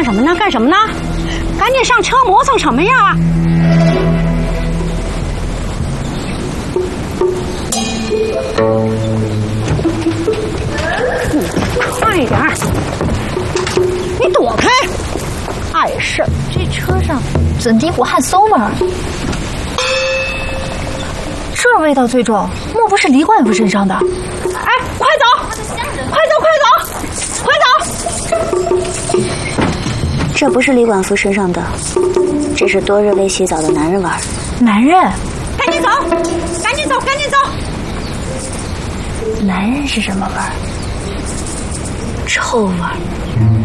干什么呢？干什么呢？赶紧上车，磨蹭什么呀？快点儿！你躲开！碍事儿！ 这车上怎地股汗馊味儿？这味道最重，莫不是李管夫身上的？ 哎，快走！快走！快走！快走！ 这不是李管夫身上的，这是多日未洗澡的男人味儿。 男人？ 赶紧走！赶紧走！赶紧走！ 男人是什么味儿？臭味儿。